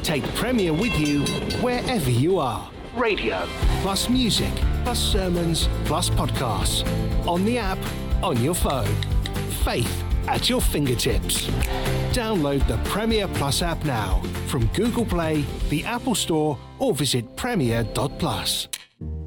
Take Premier with you wherever you are. Radio, plus music, plus sermons, plus podcasts. On the app, on your phone. Faith at your fingertips. Download the Premier Plus app now from Google Play, the Apple Store, or visit premier.plus.